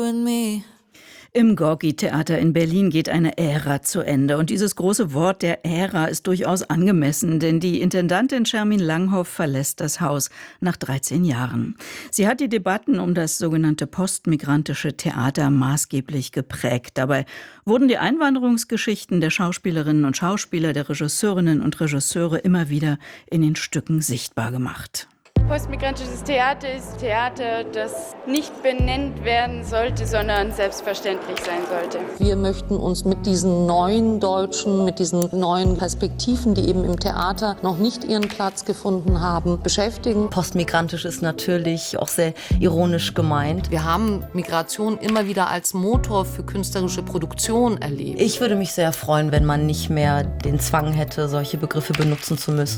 and me. Im Gorki-Theater in Berlin geht eine Ära zu Ende. Und dieses große Wort der Ära ist durchaus angemessen, denn die Intendantin Schermin Langhoff verlässt das Haus nach 13 Jahren. Sie hat die Debatten um das sogenannte postmigrantische Theater maßgeblich geprägt. Dabei wurden die Einwanderungsgeschichten der Schauspielerinnen und Schauspieler, der Regisseurinnen und Regisseure immer wieder in den Stücken sichtbar gemacht. Postmigrantisches Theater ist Theater, das nicht benannt werden sollte, sondern selbstverständlich sein sollte. Wir möchten uns mit diesen neuen Deutschen, mit diesen neuen Perspektiven, die eben im Theater noch nicht ihren Platz gefunden haben, beschäftigen. Postmigrantisch ist natürlich auch sehr ironisch gemeint. Wir haben Migration immer wieder als Motor für künstlerische Produktion erlebt. Ich würde mich sehr freuen, wenn man nicht mehr den Zwang hätte, solche Begriffe benutzen zu müssen.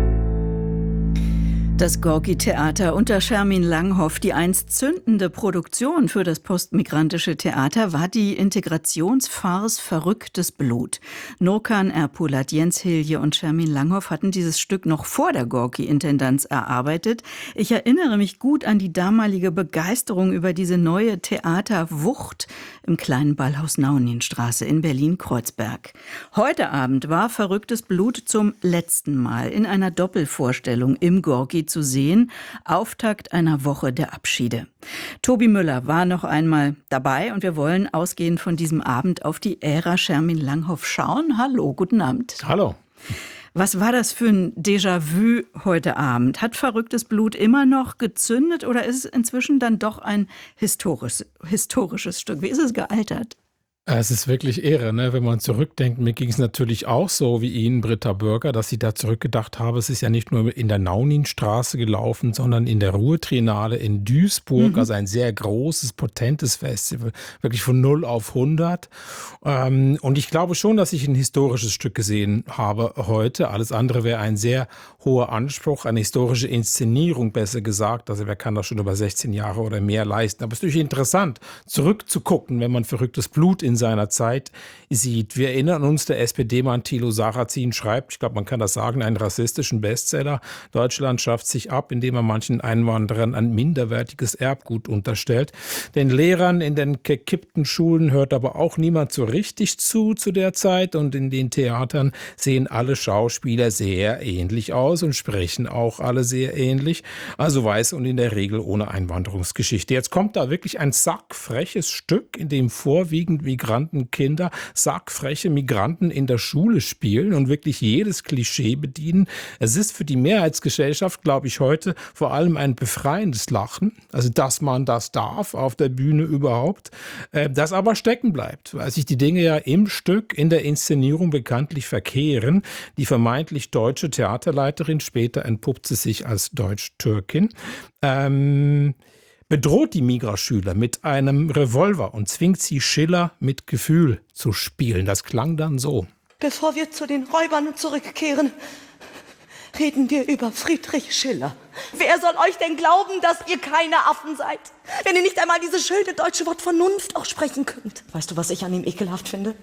Das Gorki-Theater unter Schermin Langhoff, die einst zündende Produktion für das postmigrantische Theater, war die Integrationsfarce Verrücktes Blut. Nurkan Erpolat, Jens Hilje und Schermin Langhoff hatten dieses Stück noch vor der Gorki-Intendanz erarbeitet. Ich erinnere mich gut an die damalige Begeisterung über diese neue Theaterwucht im kleinen Ballhaus Naueninstraße in Berlin-Kreuzberg. Heute Abend war Verrücktes Blut zum letzten Mal in einer Doppelvorstellung im Gorki zu sehen. Auftakt einer Woche der Abschiede. Tobi Müller war noch einmal dabei und wir wollen ausgehend von diesem Abend auf die Ära Schermin Langhoff schauen. Hallo, guten Abend. Hallo. Was war das für ein Déjà-vu heute Abend? Hat Verrücktes Blut immer noch gezündet oder ist es inzwischen dann doch ein historisches Stück? Wie ist es gealtert? Es ist wirklich Ehre, ne? Wenn man zurückdenkt. Mir ging es natürlich auch so wie Ihnen, Britta Bürger, dass ich da zurückgedacht habe. Es ist ja nicht nur in der Nauninstraße gelaufen, sondern in der Ruhr-Triennale in Duisburg. Also ein sehr großes, potentes Festival. Wirklich von 0 auf 100. Und ich glaube schon, dass ich ein historisches Stück gesehen habe heute. Alles andere wäre ein sehr hoher Anspruch, eine historische Inszenierung, besser gesagt. Also wer kann das schon über 16 Jahre oder mehr leisten? Aber es ist natürlich interessant, zurückzugucken, wenn man Verrücktes Blut in seiner Zeit sieht. Wir erinnern uns, der SPD-Mann Thilo Sarrazin schreibt, ich glaube, man kann das sagen, einen rassistischen Bestseller. Deutschland schafft sich ab, indem er manchen Einwanderern ein minderwertiges Erbgut unterstellt. Den Lehrern in den gekippten Schulen hört aber auch niemand so richtig zu der Zeit. Und in den Theatern sehen alle Schauspieler sehr ähnlich aus und sprechen auch alle sehr ähnlich. Also weiß und in der Regel ohne Einwanderungsgeschichte. Jetzt kommt da wirklich ein sackfreches Stück, in dem vorwiegend Migrantenkinder sackfreche Migranten in der Schule spielen und wirklich jedes Klischee bedienen. Es ist für die Mehrheitsgesellschaft, glaube ich, heute vor allem ein befreiendes Lachen. Also, dass man das darf auf der Bühne überhaupt, das aber stecken bleibt, weil sich die Dinge ja im Stück, in der Inszenierung bekanntlich verkehren. Die vermeintlich deutsche Theaterleiterin, später entpuppt sie sich als Deutsch-Türkin, bedroht die Migra-Schüler mit einem Revolver und zwingt sie, Schiller mit Gefühl zu spielen. Das klang dann so. Bevor wir zu den Räubern zurückkehren, reden wir über Friedrich Schiller. Wer soll euch denn glauben, dass ihr keine Affen seid, wenn ihr nicht einmal dieses schöne deutsche Wort Vernunft aussprechen könnt? Weißt du, was ich an ihm ekelhaft finde?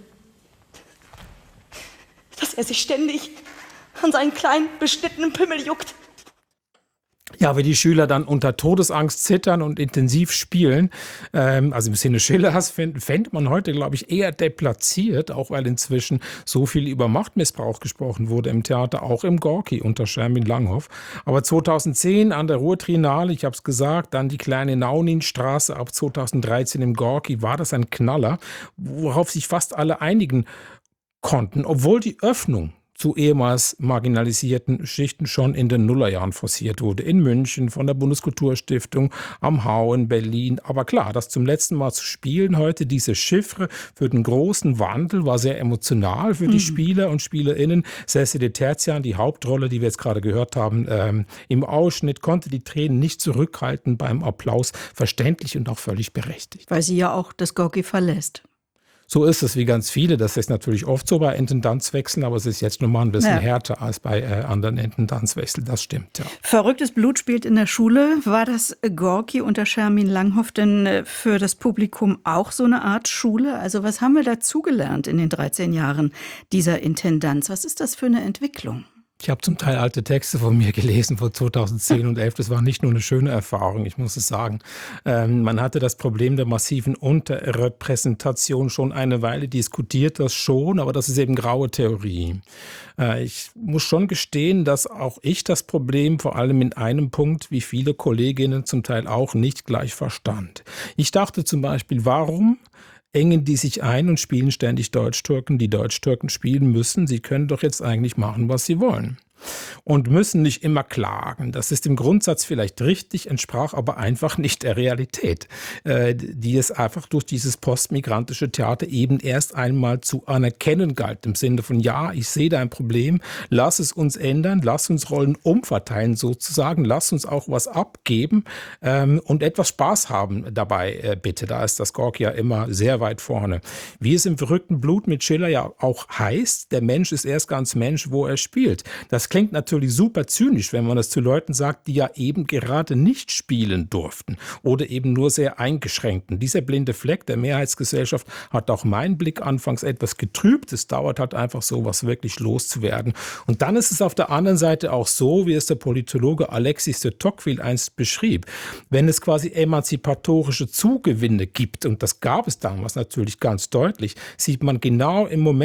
Dass er sich ständig an seinen kleinen, beschnittenen Pimmel juckt. Ja, wie die Schüler dann unter Todesangst zittern und intensiv spielen, also im Sinne Schillers, fände man heute, glaube ich, eher deplatziert, auch weil inzwischen so viel über Machtmissbrauch gesprochen wurde im Theater, auch im Gorki unter Schermin Langhoff. Aber 2010 an der Ruhr-Triennale, ich habe es gesagt, dann die kleine Nauninstraße, ab 2013 im Gorki, war das ein Knaller, worauf sich fast alle einigen konnten, obwohl die Öffnung zu ehemals marginalisierten Schichten schon in den Nullerjahren forciert wurde. In München, von der Bundeskulturstiftung, am Hau in Berlin. Aber klar, das zum letzten Mal zu spielen heute, diese Chiffre für den großen Wandel, war sehr emotional für die Spieler und SpielerInnen. Cécile Terzian, die Hauptrolle, die wir jetzt gerade gehört haben, im Ausschnitt, konnte die Tränen nicht zurückhalten beim Applaus. Verständlich und auch völlig berechtigt. Weil sie ja auch das Gorki verlässt. So ist es wie ganz viele. Das ist natürlich oft so bei Intendanzwechseln, aber es ist jetzt nun mal ein bisschen härter als bei anderen Intendanzwechseln. Das stimmt, ja. Verrücktes Blut spielt in der Schule. War das Gorki unter Schermin Langhoff denn für das Publikum auch so eine Art Schule? Also was haben wir dazugelernt in den 13 Jahren dieser Intendanz? Was ist das für eine Entwicklung? Ich habe zum Teil alte Texte von mir gelesen von 2010 und 11. Das war nicht nur eine schöne Erfahrung, ich muss es sagen. Man hatte das Problem der massiven Unterrepräsentation schon eine Weile diskutiert, das schon, aber das ist eben graue Theorie. Ich muss schon gestehen, dass auch ich das Problem vor allem in einem Punkt, wie viele Kolleginnen zum Teil auch, nicht gleich verstand. Ich dachte zum Beispiel, warum engen die sich ein und spielen ständig Deutsch-Türken, die Deutsch-Türken spielen müssen? Sie können doch jetzt eigentlich machen, was sie wollen. Und müssen nicht immer klagen. Das ist im Grundsatz vielleicht richtig, entsprach aber einfach nicht der Realität, die es einfach durch dieses postmigrantische Theater eben erst einmal zu anerkennen galt. Im Sinne von, ja, ich sehe da ein Problem, lass es uns ändern, lass uns Rollen umverteilen sozusagen, lass uns auch was abgeben und etwas Spaß haben dabei, bitte. Da ist das Gorki ja immer sehr weit vorne. Wie es im verrückten Blut mit Schiller ja auch heißt, der Mensch ist erst ganz Mensch, wo er spielt. Das klingt natürlich super zynisch, wenn man das zu Leuten sagt, die ja eben gerade nicht spielen durften oder eben nur sehr eingeschränkt. Und dieser blinde Fleck der Mehrheitsgesellschaft hat auch meinen Blick anfangs etwas getrübt. Es dauert halt einfach so, was wirklich loszuwerden. Und dann ist es auf der anderen Seite auch so, wie es der Politologe Alexis de Tocqueville einst beschrieb. Wenn es quasi emanzipatorische Zugewinne gibt, und das gab es damals natürlich ganz deutlich, sieht man genau im Moment,